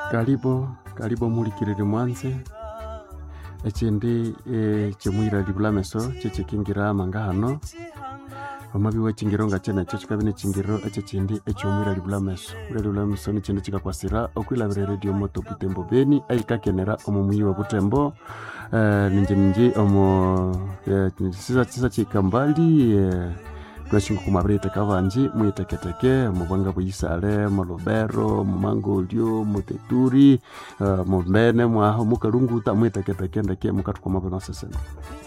Karibu mulikiriri mwanze ekindi chemwira libulameso chekingira manga hano omabi wechingiro ngachene chikabine chingiro ekindi ekyomwira libulameso ni chindi chikakwasira okwilabira radio moto Butembo Beni aikakenera omumuyi wa Butembo ninje omo sisa chikambali kwashinga kumabrete kavanji muyiteketeke mubanga buyisale molobero mumangolyo muteturi mubene mwaho mukalunguta muyiteketeke ndeke mukatukomabo nasesene